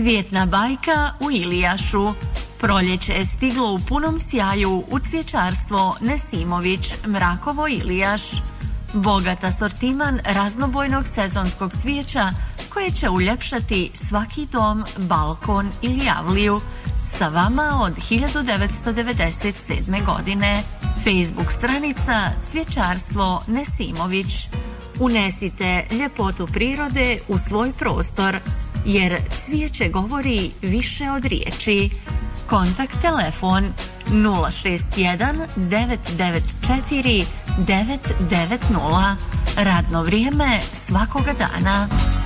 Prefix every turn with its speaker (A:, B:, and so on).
A: Cvjetna bajka u Ilijašu. Proljeće je stiglo u punom sjaju u cvjećarstvo Nesimović, Mrakovo, Ilijaš. Bogat asortiman raznobojnog sezonskog cvijeća koje će uljepšati svaki dom, balkon ili javliju. Sa vama od 1997. godine. Facebook stranica Cvjećarstvo Nesimović. Unesite ljepotu prirode u svoj prostor, jer cvijeće govori više od riječi. Kontakt telefon 061 994 990. Radno vrijeme svakoga dana.